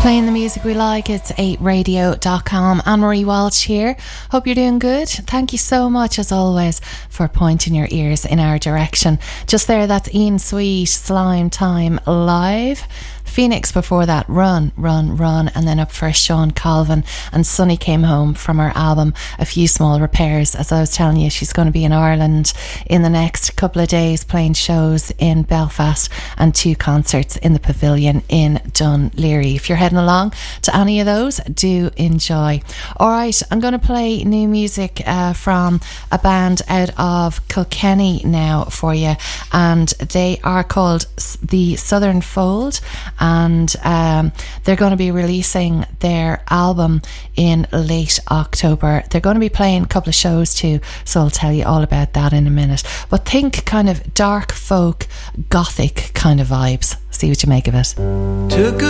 Playing the music we like, it's 8radio.com. Anne-Marie Walsh here. Hope you're doing good. Thank you so much, as always, for pointing your ears in our direction. Just there, that's Ian Sweet, Slime Time Live. Phoenix before that, Run, Run, Run, and then up first Sean Colvin and Sunny Came Home from her album A Few Small Repairs. As I was telling you, she's going to be in Ireland in the next couple of days, playing shows in Belfast and 2 concerts in the Pavilion in Dunleary. If you're heading along to any of those, do enjoy. Alright, I'm going to play new music from a band out of Kilkenny now for you, and they are called The Southern Fold, and they're going to be releasing their album in late October. They're going to be playing a couple of shows too, so I'll tell you all about that in a minute. But think kind of dark folk, gothic kind of vibes. See what you make of it.